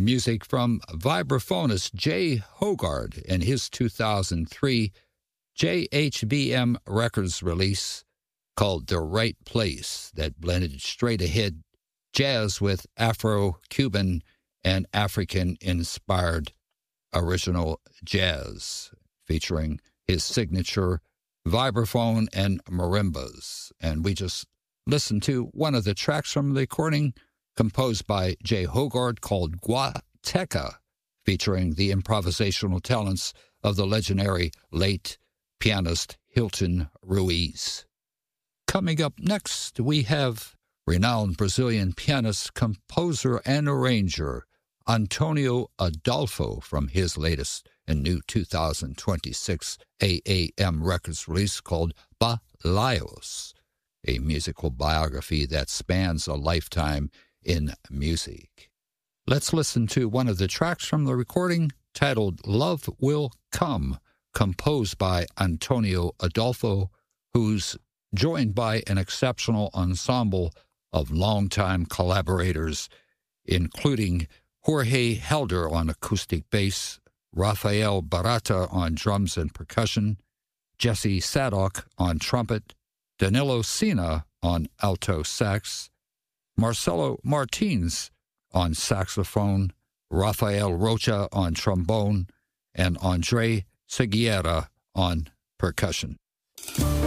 music from vibraphonist Jay Hogarth in his 2003 JHVM Records release called The Right Place that blended straight-ahead jazz with Afro-Cuban and African-inspired original jazz, featuring his signature vibraphone and marimbas. And we just listened to one of the tracks from the recording composed by Jay Hogarth called Guateca, featuring the improvisational talents of the legendary late pianist Hilton Ruiz. Coming up next, we have renowned Brazilian pianist, composer, and arranger Antonio Adolfo from his latest and new 2026 AAM Records release called Balaios, a musical biography that spans a lifetime in music. Let's listen to one of the tracks from the recording titled Love Will Come, composed by Antonio Adolfo, who's joined by an exceptional ensemble of longtime collaborators, including Jorge Helder on acoustic bass, Rafael Barata on drums and percussion, Jesse Sadok on trumpet, Danilo Sina on alto sax, Marcelo Martins on saxophone, Rafael Rocha on trombone, and Andre Seguiera on percussion.